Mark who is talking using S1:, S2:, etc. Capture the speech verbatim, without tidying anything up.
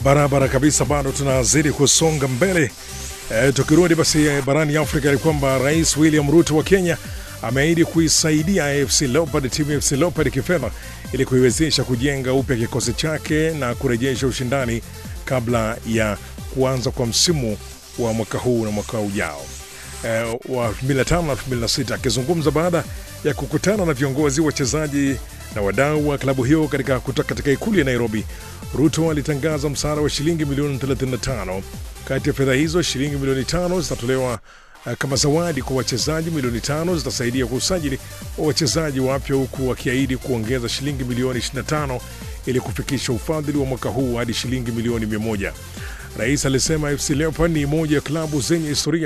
S1: Barabara kabisa, bado tunazidi kusonga mbele. E, tukirudi basi e, barani Afrika ni kwamba Rais William Ruto wa Kenya ameahidi kuisaidia A F C Leopards, timu ya A F C Leopards kifedha ili kuiwezesha kujenga upya kikosi chake na kurejesha ushindani kabla ya kuanza kwa msimu wa mwaka huu na mwaka ujao e, wa elfu mbili na tano na elfu mbili na sita. Akizungumza baada ya kukutana na viongozi, wachezaji na wadau wa klabu hiyo katika kutoka katika ikulu ya Nairobi, Ruto alitangaza msaada wa shilingi milioni thelathini na tano. Kati ya fedha hizo, shilingi milioni tano zitatolewa uh, kama zawadi kwa wachezaji, milioni tano zitasaidia kwa usajili wa wachezaji wapya, huku wakiahidi kuongeza shilingi milioni ishirini na tano ili kufikisha ufadhili wa mwaka huu hadi shilingi milioni mia moja. Rais alisema A F C Leopards ni moja ya klabu zenye historia